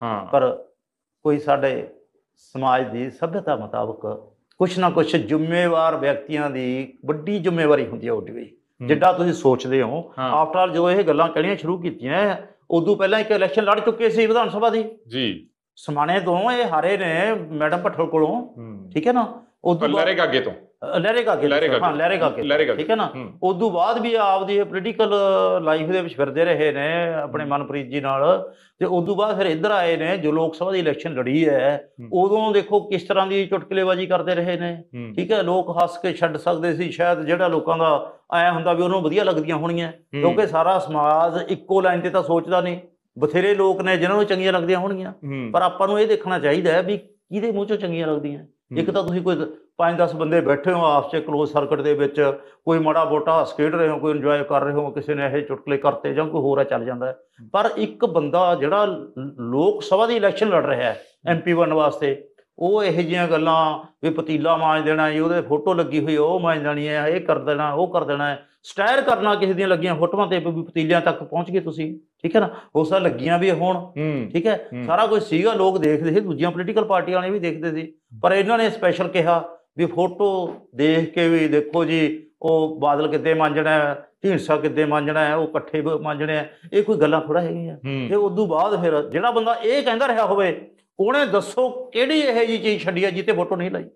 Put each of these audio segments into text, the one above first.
ਹਾਂ ਪਰ ਕੋਈ ਸਾਡੇ ਸਮਾਜ ਦੀ ਸਭਿਅਤਾ ਮੁਤਾਬਕ ਕੁਛ ਨਾ ਕੁਛ ਜ਼ਿੰਮੇਵਾਰ ਵਿਅਕਤੀਆਂ ਦੀ ਵੱਡੀ ਜ਼ਿੰਮੇਵਾਰੀ ਹੁੰਦੀ ਹੈ ਉੱਡੀ ਹੋਈ, ਜਿੱਦਾਂ ਤੁਸੀਂ ਸੋਚਦੇ ਹੋ। ਹਾਂ ਆਫਟਰ ਆਲ ਜਦੋਂ ਇਹ ਗੱਲਾਂ ਕਹਿਣੀਆਂ ਸ਼ੁਰੂ ਕੀਤੀਆਂ, ਉਦੋਂ ਪਹਿਲਾਂ ਇੱਕ ਇਲੈਕਸ਼ਨ ਲੜ ਚੁੱਕੇ ਸੀ ਵਿਧਾਨ ਸਭਾ ਦੀ, ਜੀ ਸਮਾਣੇ ਤੋਂ ਇਹ ਹਾਰੇ ਨੇ ਮੈਡਮ ਭੱਠਲ ਕੋਲੋਂ, ਠੀਕ ਹੈ ਨਾ। ਉਦੋਂ ਲਹਿਰੇ ਕਾਗੇ ਤੋਂ ਲਹਿਰੇ ਕਾਗੇ, ਹਾਂ ਲਹਿਰੇ ਕਾਗੇ, ਠੀਕ ਹੈ ਨਾ। ਉਦੋਂ ਬਾਅਦ ਵੀ ਆਪਦੀ ਪੋਲੀਟੀਕਲ ਲਾਈਫ ਦੇ ਵਿੱਚ ਫਿਰਦੇ ਰਹੇ ਨੇ ਆਪਣੇ ਮਨਪ੍ਰੀਤ ਜੀ ਨਾਲ, ਤੇ ਉਦੋਂ ਬਾਅਦ ਫਿਰ ਇੱਧਰ ਆਏ ਨੇ ਜੋ ਲੋਕ ਸਭਾ ਦੀ ਇਲੈਕਸ਼ਨ ਲੜੀ ਹੈ। ਉਦੋਂ ਦੇਖੋ ਕਿਸ ਤਰ੍ਹਾਂ ਦੀ ਚੁਟਕਲੇਬਾਜ਼ੀ ਕਰਦੇ ਰਹੇ ਨੇ, ਠੀਕ ਹੈ। ਲੋਕ ਹੱਸ ਕੇ ਛੱਡ ਸਕਦੇ ਸੀ ਸ਼ਾਇਦ, ਜਿਹੜਾ ਲੋਕਾਂ ਦਾ ਐ ਹੁੰਦਾ ਵੀ ਉਹਨੂੰ ਵਧੀਆ ਲੱਗਦੀਆਂ ਹੋਣਗੀਆਂ, ਕਿਉਂਕਿ ਸਾਰਾ ਸਮਾਜ ਇੱਕੋ ਲਾਈਨ ਤੇ ਤਾਂ ਸੋਚਦਾ ਨਹੀਂ। ਬਥੇਰੇ ਲੋਕ ਨੇ ਜਿਹਨਾਂ ਨੂੰ ਚੰਗੀਆਂ ਲੱਗਦੀਆਂ ਹੋਣਗੀਆਂ, ਪਰ ਆਪਾਂ ਨੂੰ ਇਹ ਦੇਖਣਾ ਚਾਹੀਦਾ ਹੈ ਵੀ ਕਿਹਦੇ ਮੂੰਹ ਚੋਂ ਚੰਗੀਆਂ ਲੱਗਦੀਆਂ। ਇੱਕ ਤਾਂ ਤੁਸੀਂ ਕੋਈ 5-10 ਬੰਦੇ ਬੈਠੇ ਹੋ ਆਪਸ 'ਚ ਕਲੋਜ਼ ਸਰਕਟ ਦੇ ਵਿੱਚ, ਕੋਈ ਮਾੜਾ ਮੋਟਾ ਹੱਸ ਖੇਡ ਰਹੇ ਹੋ, ਕੋਈ ਇੰਜੋਏ ਕਰ ਰਹੇ ਹੋ, ਕਿਸੇ ਨੇ ਇਹ ਚੁਟਕਲੇ ਕਰਤੇ ਜਾਂ ਕੋਈ ਹੋਰ ਆ ਚੱਲ ਜਾਂਦਾ। ਪਰ ਇੱਕ ਬੰਦਾ ਜਿਹੜਾ ਲੋਕ ਸਭਾ ਦੀ ਇਲੈਕਸ਼ਨ ਲੜ ਰਿਹਾ MP ਬਣਨ ਵਾਸਤੇ, ਉਹ ਇਹੋ ਜਿਹੀਆਂ ਗੱਲਾਂ ਵੀ ਪਤੀਲਾ ਮਾਂਜ ਦੇਣਾ ਜੀ, ਉਹਦੇ ਫੋਟੋ ਲੱਗੀ ਹੋਈ ਉਹ ਮਾਂਜ ਦੇਣੀ ਹੈ, ਇਹ ਕਰ ਦੇਣਾ ਉਹ ਕਰ ਦੇਣਾ, ਸਟਾਇਰ ਕਰਨਾ ਕਿਸੇ ਦੀਆਂ ਲੱਗੀਆਂ ਫੋਟੋਆਂ ਤੇ ਵੀ ਪਤੀਲਿਆਂ ਤੱਕ ਪਹੁੰਚ ਗਏ ਤੁਸੀਂ, ਠੀਕ ਹੈ ਨਾ। ਉਸ ਤਰ੍ਹਾਂ ਲੱਗੀਆਂ ਵੀ ਹੋਣ, ਠੀਕ ਹੈ। ਸਾਰਾ ਕੁਝ ਸੀਗਾ, ਲੋਕ ਦੇਖਦੇ ਸੀ, ਦੂਜੀਆਂ ਪੋਲੀਟੀਕਲ ਪਾਰਟੀਆਂ ਵਾਲੇ ਵੀ ਦੇਖਦੇ ਸੀ, ਪਰ ਇਹਨਾਂ ਨੇ ਸਪੈਸ਼ਲ ਕਿਹਾ ਵੀ ਫੋਟੋ ਦੇਖ ਕੇ ਵੀ ਦੇਖੋ ਜੀ ਉਹ ਬਾਦਲ ਕਿੱਦੇ ਮਾਂਜਣਾ, ਢੀਂਡਸਾ ਕਿੱਦੇ ਮਾਂਜਣਾ ਹੈ, ਉਹ ਇਕੱਠੇ ਮਾਂਜਣੇ ਆ, ਇਹ ਕੋਈ ਗੱਲਾਂ ਥੋੜ੍ਹਾ ਹੈਗੀਆਂ। ਤੇ ਉਦੋਂ ਬਾਅਦ ਫਿਰ ਜਿਹੜਾ ਬੰਦਾ ਇਹ ਕਹਿੰਦਾ ਰਿਹਾ ਹੋਵੇ, ਉਹਨੇ ਦੱਸੋ ਕਿਹੜੀ ਇਹੋ ਜਿਹੀ ਚੀਜ਼ ਛੱਡੀ ਹੈ ਜਿੱਤੇ ਫੋਟੋ ਨਹੀਂ ਲਾਈ।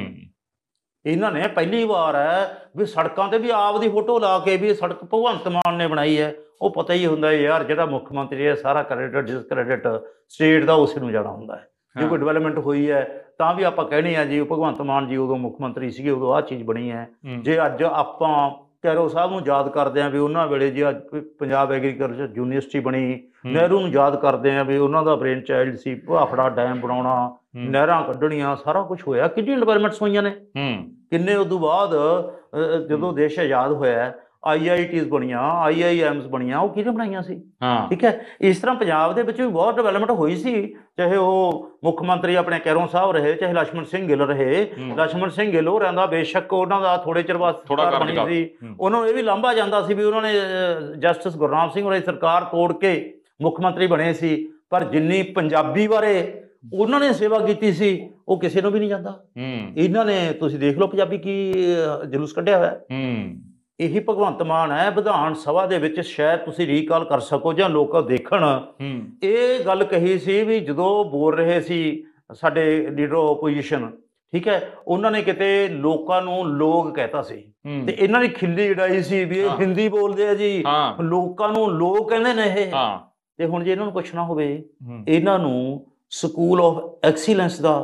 ਇਹਨਾਂ ਨੇ ਪਹਿਲੀ ਵਾਰ ਹੈ ਵੀ ਸੜਕਾਂ ਤੇ ਵੀ ਆਪ ਦੀ ਫੋਟੋ ਲਾ ਕੇ ਵੀ ਸੜਕ ਭਗਵੰਤ ਮਾਨ ਨੇ ਬਣਾਈ ਹੈ। ਉਹ ਪਤਾ ਹੀ ਹੁੰਦਾ ਯਾਰ ਜਿਹੜਾ ਮੁੱਖ ਮੰਤਰੀ ਹੈ ਸਾਰਾ ਕ੍ਰੈਡਿਟ ਡਿਸਕ੍ਰੈਡਿਟ ਸਟੇਟ ਦਾ ਉਸੇ ਨੂੰ ਜਾਣਾ ਹੁੰਦਾ ਹੈ। ਜੇ ਕੋਈ ਡਿਵੈਲਪਮੈਂਟ ਹੋਈ ਹੈ ਤਾਂ ਵੀ ਆਪਾਂ ਕਹਿਣੇ ਆ ਜੀ ਭਗਵੰਤ ਮਾਨ ਜੀ ਉਦੋਂ ਮੁੱਖ ਮੰਤਰੀ ਸੀਗੇ, ਉਦੋਂ ਆਹ ਚੀਜ਼ ਬਣੀ ਹੈ। ਜੇ ਅੱਜ ਆਪਾਂ ਕੈਰੋ ਸਾਹਿਬ ਨੂੰ ਯਾਦ ਕਰਦੇ ਹਾਂ ਵੀ ਉਹਨਾਂ ਵੇਲੇ ਜੀ ਅੱਜ ਪੰਜਾਬ ਐਗਰੀਕਲਚਰ ਯੂਨੀਵਰਸਿਟੀ ਬਣੀ, ਨਹਿਰੂ ਨੂੰ ਯਾਦ ਕਰਦੇ ਹਾਂ ਵੀ ਉਹਨਾਂ ਦਾ ਬ੍ਰੇਨ ਚਾਈਲਡ ਸੀ, ਭਾਖੜਾ ਡੈਮ ਬਣਾਉਣਾ, ਨਹਿਰਾਂ ਕੱਢਣੀਆਂ, ਸਾਰਾ ਕੁਛ ਹੋਇਆ। ਕਿੰਨੀਆਂ ਡਿਵੈਲਪਮੈਂਟਸ ਹੋਈਆਂ ਨੇ, ਕਿੰਨੇ। ਉਦੋਂ ਬਾਅਦ ਜਦੋਂ ਦੇਸ਼ ਆਜ਼ਾਦ ਹੋਇਆ IITs ਬਣੀਆਂ, IIMs ਬਣੀਆਂ, ਉਹ ਕਿਹਨੇ ਬਣਾਈਆਂ ਸੀ, ਠੀਕ ਹੈ। ਇਸ ਤਰ੍ਹਾਂ ਪੰਜਾਬ ਦੇ ਵਿੱਚ ਵੀ ਬਹੁਤ ਡਿਵੈਲਪਮੈਂਟ ਹੋਈ ਸੀ, ਚਾਹੇ ਉਹ ਮੁੱਖ ਮੰਤਰੀ ਆਪਣੇ ਕੈਰੋਂ ਸਾਹਿਬ ਰਹੇ, ਚਾਹੇ ਲਛਮਣ ਸਿੰਘ ਗਿੱਲ ਰਹੇ। ਲਛਮਣ ਸਿੰਘ ਗਿੱਲ ਹੋਰਾਂ ਦਾ ਬੇਸ਼ੱਕ ਉਹਨਾਂ ਦਾ ਥੋੜੇ ਚਿਰ ਬਾਅਦ ਸਰਕਾਰ ਬਣੀ ਸੀ, ਉਹਨਾਂ ਨੂੰ ਇਹ ਵੀ ਲਾਂਭਾ ਜਾਂਦਾ ਸੀ ਵੀ ਉਹਨਾਂ ਨੇ ਜਸਟਿਸ ਗੁਰਨਾਮ ਸਿੰਘ ਹੋਰਾਂ ਦੀ ਸਰਕਾਰ ਤੋੜ ਕੇ ਮੁੱਖ ਮੰਤਰੀ ਬਣੇ ਸੀ, ਪਰ ਜਿੰਨੀ ਪੰਜਾਬੀ ਬਾਰੇ ਉਹਨਾਂ ਨੇ ਸੇਵਾ ਕੀਤੀ ਸੀ ਉਹ ਕਿਸੇ ਨੂੰ ਵੀ ਨਹੀਂ ਜਾਂਦਾ। ਇਹਨਾਂ ਨੇ ਤੁਸੀਂ ਦੇਖ ਲਓ ਪੰਜਾਬੀ ਕੀ ਜਲੂਸ ਕੱਢਿਆ ਹੋਇਆ। ਇਹੀ ਭਗਵੰਤ ਮਾਨ ਹੈ। ਵਿਧਾਨ ਸਭਾ ਦੇ ਵਿੱਚ ਸ਼ਾਇਦ ਤੁਸੀਂ ਰੀਕਾਲ ਕਰ ਸਕੋ ਜਾਂ ਲੋਕ ਦੇਖਣ, ਇਹ ਗੱਲ ਕਹੀ ਸੀ ਵੀ ਜਦੋਂ ਬੋਲ ਰਹੇ ਸੀ ਸਾਡੇ ਲੀਡਰ ਓਪੋਜੀਸ਼ਨ, ਠੀਕ ਹੈ, ਉਹਨਾਂ ਨੇ ਕਿਤੇ ਲੋਕਾਂ ਨੂੰ ਲੋਕ ਕਹਿਤਾ ਸੀ ਤੇ ਇਹਨਾਂ ਦੀ ਖਿੱਲੀ ਉਡਾਈ ਸੀ ਵੀ ਇਹ ਹਿੰਦੀ ਬੋਲਦੇ ਆ ਜੀ, ਲੋਕਾਂ ਨੂੰ ਲੋਕ ਕਹਿੰਦੇ ਨੇ ਇਹ। ਤੇ ਹੁਣ ਜੇ ਇਹਨਾਂ ਨੂੰ ਪੁੱਛਣਾ ਹੋਵੇ, ਇਹਨਾਂ ਨੂੰ ਸਕੂਲ ਆਫ ਐਕਸੀਲੈਂਸ ਦਾ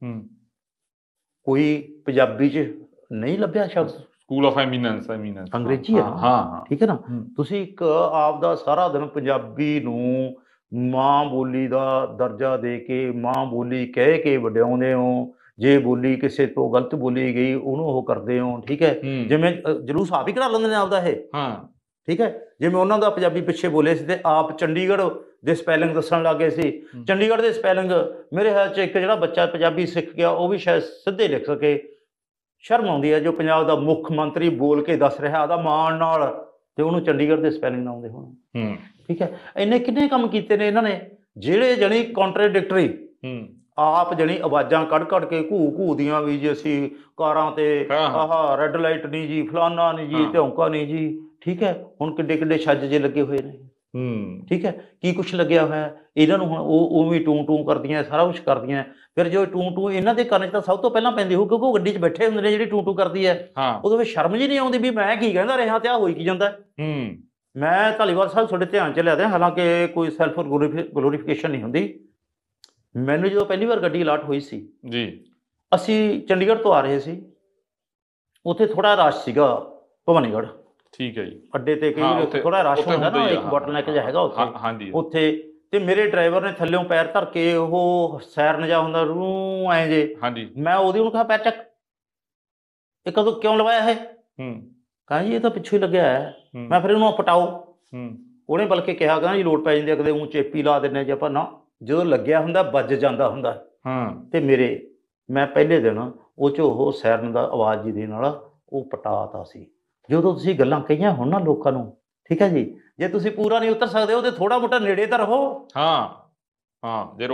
ਕੋਈ ਪੰਜਾਬੀ 'ਚ ਨਹੀਂ ਲੱਭਿਆ ਸ਼ਬਦ। ਸਕੂਲ ਆਫ ਐਮੀਨੈਂਸ ਅੰਗਰੇਜ਼ੀ ਹੈ, ਠੀਕ ਹੈ ਨਾ। ਤੁਸੀਂ ਇੱਕ ਆਪ ਦਾ ਸਾਰਾ ਦਿਨ ਪੰਜਾਬੀ ਨੂੰ ਮਾਂ ਬੋਲੀ ਦਾ ਦਰਜਾ ਦੇ ਕੇ, ਮਾਂ ਬੋਲੀ ਕਹਿ ਕੇ ਵਡਿਆਉਂਦੇ ਹੋ। ਜੇ ਬੋਲੀ ਕਿਸੇ ਤੋਂ ਗਲਤ ਬੋਲੀ ਗਈ ਉਹਨੂੰ ਉਹ ਕਰਦੇ ਹੋ, ਠੀਕ ਹੈ। ਜਿਵੇਂ ਜਲੂਸ ਆਪ ਹੀ ਕਢਾ ਲੈਂਦੇ ਨੇ ਆਪਦਾ ਇਹ, ਠੀਕ ਹੈ। ਜਿਵੇਂ ਉਹਨਾਂ ਦਾ ਪੰਜਾਬੀ ਪਿੱਛੇ ਬੋਲੇ ਸੀ ਤੇ ਆਪ ਚੰਡੀਗੜ੍ਹ ਦੇ ਸਪੈਲਿੰਗ ਦੱਸਣ ਲੱਗ ਗਏ ਸੀ। ਚੰਡੀਗੜ੍ਹ ਦੇ ਸਪੈਲਿੰਗ ਮੇਰੇ ਖਿਆਲ 'ਚ ਇੱਕ ਜਿਹੜਾ ਬੱਚਾ ਪੰਜਾਬੀ ਸਿੱਖ ਗਿਆ ਉਹ ਵੀ ਸ਼ਾਇਦ ਸਿੱਧੇ ਲਿਖ ਸਕੇ। ਸ਼ਰਮ ਆਉਂਦੀ ਹੈ ਜੋ ਪੰਜਾਬ ਦਾ ਮੁੱਖ ਮੰਤਰੀ ਬੋਲ ਕੇ ਦੱਸ ਰਿਹਾ ਉਹਦਾ ਮਾਣ ਨਾਲ, ਤੇ ਉਹਨੂੰ ਚੰਡੀਗੜ੍ਹ ਦੇ ਸਪੈਲਿੰਗ ਨਾ ਆਉਂਦੇ ਹੋਣ, ਠੀਕ ਹੈ। ਇੰਨੇ ਕਿੰਨੇ ਕੰਮ ਕੀਤੇ ਨੇ ਇਹਨਾਂ ਨੇ ਜਿਹੜੇ ਜਣੀ ਕੰਟਰਾਡਿਕਟਰੀ, ਆਪ ਜਣੀ ਆਵਾਜ਼ਾਂ ਕੱਢ ਕੇ ਘੂ ਦੀਆਂ ਵੀ ਜੀ ਅਸੀਂ ਕਾਰਾਂ ਤੇ ਆਹ ਰੈੱਡ ਲਾਈਟ ਨਹੀਂ ਜੀ, ਫਲਾਨਾ ਨਹੀਂ ਜੀ, ਧੌਂਕਾ ਨਹੀਂ ਜੀ, ਠੀਕ ਹੈ। ਹੁਣ ਕਿੱਡੇ ਛੱਜ ਜੇ ਲੱਗੇ ਹੋਏ ਨੇ, ਠੀਕ ਹੈ। ਕੀ ਕੁਛ ਲੱਗਿਆ ਹੋਇਆ ਇਹਨਾਂ ਨੂੰ। ਹੁਣ ਉਹ ਵੀ ਟੂੰ ਕਰਦੀਆਂ, ਸਾਰਾ ਕੁਛ ਕਰਦੀਆਂ। ਫਿਰ ਜੋ ਟੂੰ ਇਹਨਾਂ ਦੇ ਕੰਨ 'ਚ ਤਾਂ ਸਭ ਤੋਂ ਪਹਿਲਾਂ ਪੈਂਦੀ ਹੋਊ, ਕਿਉਂਕਿ ਉਹ ਗੱਡੀ 'ਚ ਬੈਠੇ ਹੁੰਦੇ ਨੇ ਜਿਹੜੀ ਟੂੰ ਕਰਦੀ ਹੈ। ਉਹਦੇ ਵਿੱਚ ਸ਼ਰਮ ਜੀ ਨਹੀਂ ਆਉਂਦੀ ਵੀ ਮੈਂ ਕੀ ਕਹਿੰਦਾ ਰਿਹਾ ਤੇ ਆਹ ਹੋਈ ਕੀ ਜਾਂਦਾ। ਮੈਂ ਧਾਲੀਵਾਲ ਸਾਹਿਬ ਤੁਹਾਡੇ ਧਿਆਨ 'ਚ ਲਿਆ ਦਿਆਂ, ਹਾਲਾਂਕਿ ਕੋਈ ਸੈਲਫ ਗਲੋਰੀਫਿਕੇਸ਼ਨ ਨਹੀਂ ਹੁੰਦੀ। ਮੈਨੂੰ ਜਦੋਂ ਪਹਿਲੀ ਵਾਰ ਗੱਡੀ ਅਲਾਟ ਹੋਈ ਸੀ ਜੀ, ਅਸੀਂ ਚੰਡੀਗੜ੍ਹ ਤੋਂ ਆ ਰਹੇ ਸੀ, ਉੱਥੇ ਥੋੜ੍ਹਾ ਰਸ਼ ਸੀਗਾ ਭਵਾਨੀਗੜ੍ਹ, ਠੀਕ ਹੈ ਜੀ, ਅੱਡੇ ਤੇ ਕਈ ਥੋੜ੍ਹਾ ਰਸ਼ ਹੁੰਦਾ ਨਾ, ਇੱਕ ਬੋਟਲਨੈਕ ਜਿਹਾ ਹੈਗਾ ਉੱਥੇ। ਤੇ ਮੇਰੇ ਡਰਾਈਵਰ ਨੇ ਥੱਲਿਓਂ ਪੈਰ ਧਰ ਕੇ, ਉਹ ਸਾਇਰਨ ਜਿਹਾ ਹੁੰਦਾ ਰੂ ਐਂ ਜੇ, ਮੈਂ ਉਹਦੀ ਉਹਨੂੰ ਕਿਹਾ ਪੈਰ ਚੱਕ, ਇਹ ਕਦੋਂ ਕਿਉਂ ਲਵਾਇਆ ਇਹ? ਕਹਿੰਦਾ ਜੀ ਇਹ ਤਾਂ ਪਿੱਛੋਂ ਹੀ ਲੱਗਿਆ ਹੈ। ਮੈਂ ਫਿਰ ਇਹਨੂੰ ਪਟਾਓ, ਉਹਨੇ ਬਲਕਿ ਕਿਹਾ ਕਹਿੰਦਾ ਜੀ ਲੋੜ ਪੈ ਜਾਂਦੀ ਹੈ ਕਦੇ ਊਂ ਚੇਪੀ ਲਾ ਦਿੰਦੇ ਜੇ ਆਪਾਂ। ਨਾ, ਜਦੋਂ ਲੱਗਿਆ ਹੁੰਦਾ ਵੱਜ ਜਾਂਦਾ ਹੁੰਦਾ। ਤੇ ਮੈਂ ਪਹਿਲੇ ਦਿਨ ਉਹ 'ਚ ਉਹ ਸਾਇਰਨ ਦਾ ਆਵਾਜ਼ ਜੀ ਦੇ ਨਾਲ ਉਹ ਪਟਾਤਾ ਸੀ। ਜਦੋਂ ਤੁਸੀਂ ਗੱਲਾਂ ਕਹੀਆਂ ਹੁਣ ਨਾ ਲੋਕਾਂ ਨੂੰ, ਠੀਕ ਹੈ ਜੀ, ਜੇ ਤੁਸੀਂ ਪੂਰਾ ਨਹੀਂ ਉਤਰ ਸਕਦੇ ਹੋ ਤੇ ਥੋੜ੍ਹਾ ਮੋਟਾ ਨੇੜੇ ਤਾਂ ਰਹੋ। ਜੇ